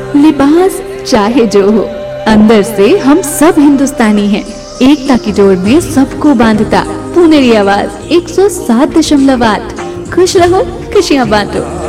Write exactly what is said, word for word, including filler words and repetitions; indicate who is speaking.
Speaker 1: लिबास चाहे जो हो, अंदर से हम सब हिंदुस्तानी हैं। एकता की जोड़ में सबको बांधता पुनेरी आवाज एक सौ सात दशमलव आठ। खुश रहो, खुशियां बांटो।